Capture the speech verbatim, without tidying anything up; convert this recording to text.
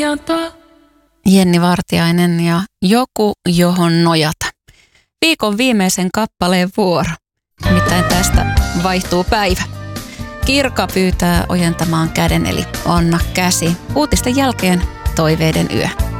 Jenni Vartiainen ja Joku, johon nojata. Viikon viimeisen kappaleen vuoro. Nimittäin tästä vaihtuu päivä. Kirka pyytää ojentamaan käden, eli anna käsi. Uutisten jälkeen toiveiden yö.